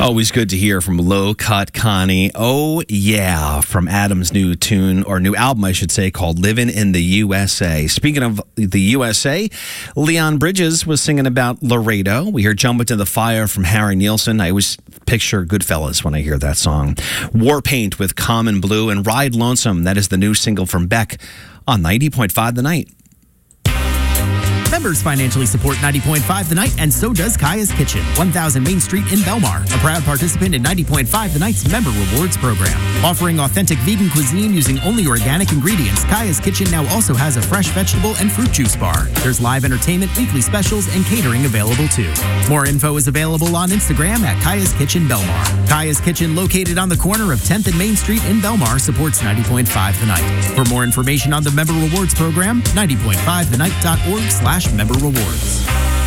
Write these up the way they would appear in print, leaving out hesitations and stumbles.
Always good to hear from Low Cut Connie. Oh, yeah, from Adam's new tune, or new album, I should say, called Living in the USA. Speaking of the USA, Leon Bridges was singing about Laredo. We hear Jump Into the Fire from Harry Nilsson. I always picture Goodfellas when I hear that song. Warpaint with Common Blue, and Ride Lonesome. That is the new single from Beck on 90.5 The Night. Members financially support 90.5 The Night, and so does Kaya's Kitchen, 1000 Main Street in Belmar, a proud participant in 90.5 The Night's Member Rewards program. Offering authentic vegan cuisine using only organic ingredients, Kaya's Kitchen now also has a fresh vegetable and fruit juice bar. There's live entertainment, weekly specials, and catering available too. More info is available on Instagram at Kaya's Kitchen Belmar. Kaya's Kitchen, located on the corner of 10th and Main Street in Belmar, supports 90.5 The Night. For more information on the Member Rewards program, 90.5thenight.org/member rewards.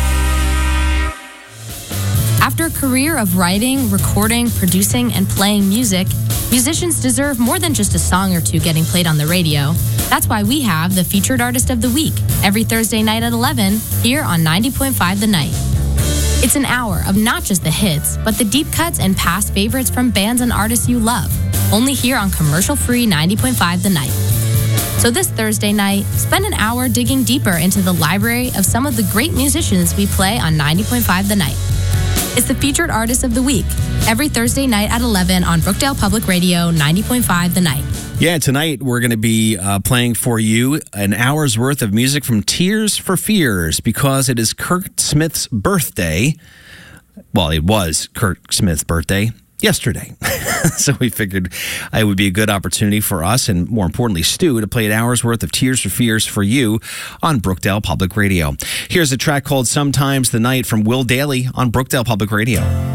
After a career of writing, recording, producing, and playing music, musicians deserve more than just a song or two getting played on the radio. That's why we have the Featured Artist of the Week every Thursday night at 11 here on 90.5 The Night. It's an hour of not just the hits, but the deep cuts and past favorites from bands and artists you love, only here on commercial-free 90.5 The Night. So this Thursday night, spend an hour digging deeper into the library of some of the great musicians we play on 90.5 The Night. It's the Featured Artist of the Week, every Thursday night at 11 on Brookdale Public Radio, 90.5 The Night. Yeah, tonight we're going to be playing for you an hour's worth of music from Tears for Fears, because it is Kurt Smith's birthday. Well, it was Kurt Smith's birthday yesterday. So we figured it would be a good opportunity for us, and more importantly, Stu, to play an hour's worth of Tears for Fears for you on Brookdale Public Radio. Here's a track called Sometimes the Night from Will Dailey on Brookdale Public Radio.